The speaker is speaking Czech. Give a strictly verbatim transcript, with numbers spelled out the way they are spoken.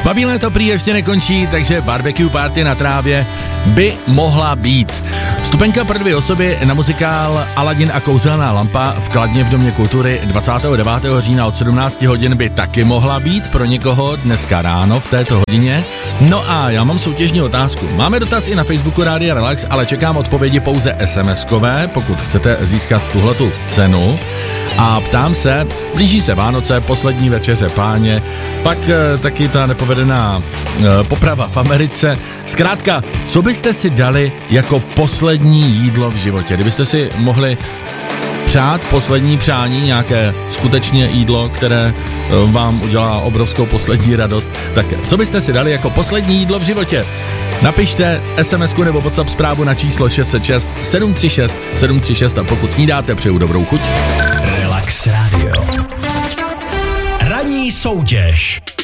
Babilné to prý ještě nekončí, takže barbecue party na trávě by mohla být. Vstupenka pro dvě osoby na muzikál Aladin a kouzelná lampa v Kladně v Domě kultury dvacátého devátého října od sedmnácti hodin by taky mohla být pro někoho dneska ráno v této hodině. No a já mám soutěžní otázku. Máme dotaz i na Facebooku Rádia Relax, ale čekám odpovědi pouze es em eskové, pokud chcete získat tuhletu cenu. A ptám se, blíží se Vánoce, poslední večeře Páně, pak e, taky ta nepovedená e, poprava v Americe. Zkrátka, co byste si dali jako poslední jídlo v životě? Kdybyste si mohli přát poslední přání, nějaké skutečně jídlo, které e, vám udělá obrovskou poslední radost, tak co byste si dali jako poslední jídlo v životě? Napište es em esku nebo WhatsApp zprávu na číslo šest set šest sedm tři šest sedm tři šest a pokud snídáte, přeju dobrou chuť. Relax Radio. Ranní soutěž.